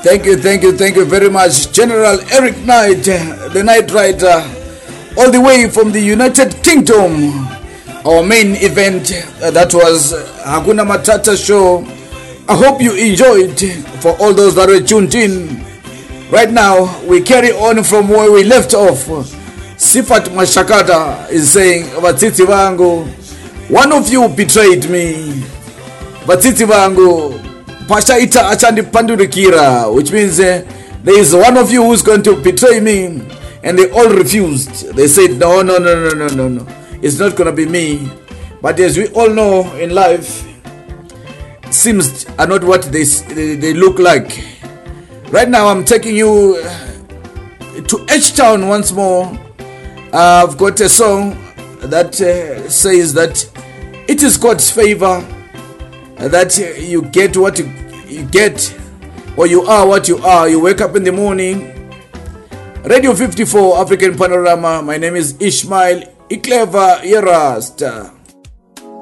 Thank you very much, General Eric Knight, the Night Rider, all the way from the United Kingdom. Our main event, that was Hakuna Matata show. I hope you enjoyed. For all those that were tuned in, right now we carry on from where we left off. Sifat Mashakata is saying, Batiti Vangu, one of you betrayed me. Batiti Vangu, Pashaita Achandi Pandurikira, which means there is one of you who's going to betray me. And they all refused. They said, no. It's not going to be me. But as we all know in life, Sims are not what they look like. Right now, I'm taking you to H-Town once more. I've got a song that says that it is God's favor that you get what you get, or you are what you are. You wake up in the morning. Radio 54 African Panorama. My name is Ishmael Ikleva Yerasta.